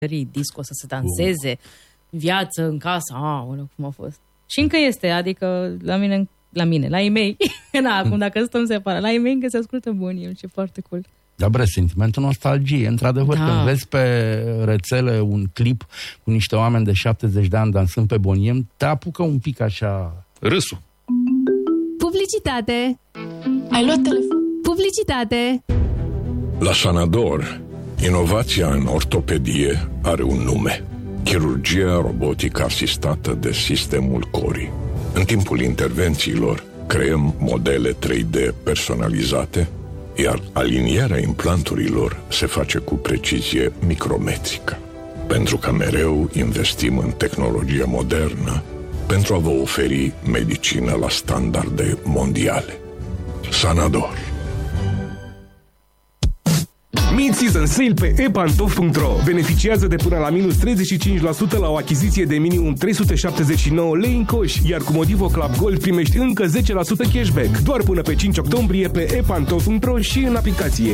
disco, să se danseze, viață în casă, cum a fost. Și încă este, adică la ei mei, acum dacă stăm separat, la ei mei încă se ascultă Boniem, ce foarte cool. Da, bre, sentimentul nostalgie. Într-adevăr, când vezi pe rețele un clip cu niște oameni de 70 de ani dansând pe Boniem, te apucă un pic așa râsul. Publicitate. Ai luat telefon? Publicitate. La Sanador, inovația în ortopedie are un nume. Chirurgia robotică asistată de sistemul Cori. În timpul intervențiilor, creăm modele 3D personalizate, iar alinierea implanturilor se face cu precizie micrometrică. Pentru că mereu investim în tehnologie modernă pentru a vă oferi medicină la standarde mondiale. Sanador. Mid-season sale pe epantof.ro. Beneficiază de până la minus 35% la o achiziție de minimum 379 lei în coș, iar cu Modivo Club Gold primești încă 10% cashback. Doar până pe 5 octombrie pe epantof.ro și în aplicație.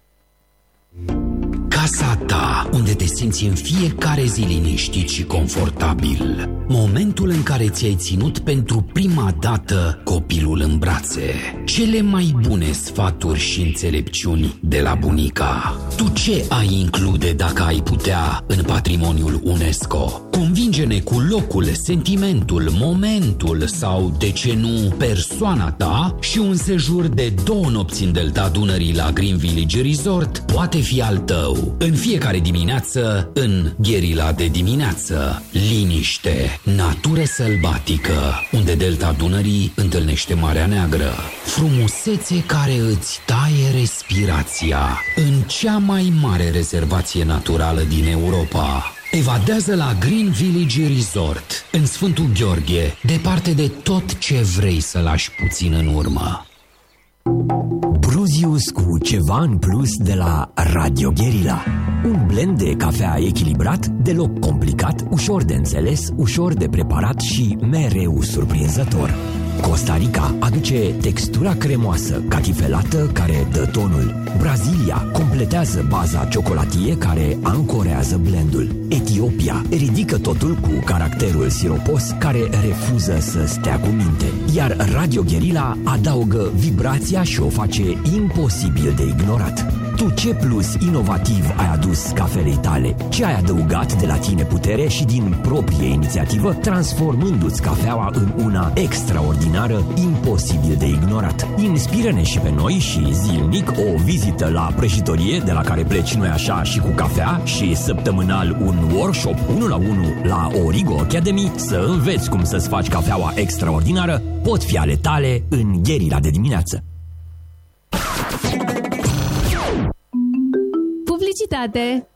Casa ta, unde te simți în fiecare zi liniștit și confortabil. Momentul în care ți-ai ținut pentru prima dată copilul în brațe. Cele mai bune sfaturi și înțelepciuni de la bunica. Tu ce ai include dacă ai putea în patrimoniul UNESCO? Convinge-ne cu locul, sentimentul, momentul sau, de ce nu, persoana ta și un sejur de 2 nopți în Delta Dunării la Green Village Resort poate fi al tău. În fiecare dimineață, în Gherila de dimineață, liniște, natură sălbatică, unde Delta Dunării întâlnește Marea Neagră, frumusețe care îți taie respirația în cea mai mare rezervație naturală din Europa. Evadează la Green Village Resort, în Sfântul Gheorghe, departe de tot ce vrei să lași puțin în urmă. Bruzius cu ceva în plus de la Radio Guerilla. Un blend de cafea echilibrat, deloc complicat, ușor de înțeles, ușor de preparat și mereu surprinzător. Costa Rica aduce textura cremoasă, catifelată care dă tonul. Brazilia completează baza ciocolatie care ancorează blendul. Etiopia ridică totul cu caracterul siropos care refuză să stea cu minte. Iar Radio Guerilla adaugă vibrația și o face imposibil de ignorat. Tu ce plus inovativ ai adus cafelei tale? Ce ai adăugat de la tine putere și din proprie inițiativă, transformându-ți cafeaua în una extraordinară, imposibil de ignorat? Inspiră-ne și pe noi și zilnic o vizită la prăjitorie de la care pleci noi așa și cu cafea și săptămânal un workshop 1 la 1 la Origo Academy să înveți cum să-ți faci cafeaua extraordinară, pot fi ale tale în Gherila de dimineață. Publicitate.